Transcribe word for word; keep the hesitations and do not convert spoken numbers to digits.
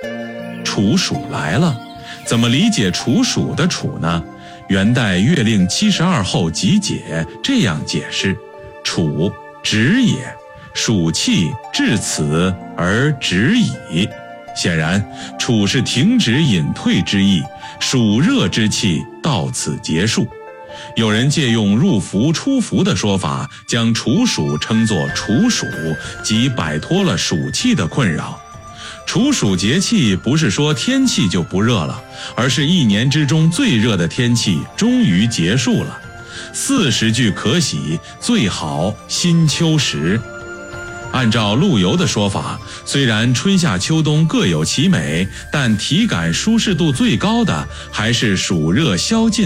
处暑来了，怎么理解处暑的处呢？元代月令七十二候集解这样解释：处，止也，暑气至此而止矣。显然，处是停止隐退之意，暑热之气到此结束。有人借用入伏出伏的说法，将处暑称作处暑，即摆脱了暑气的困扰。处暑节气不是说天气就不热了，而是一年之中最热的天气终于结束了。四时句可喜，最好新秋时。按照陆游的说法，虽然春夏秋冬各有其美，但体感舒适度最高的还是暑热消尽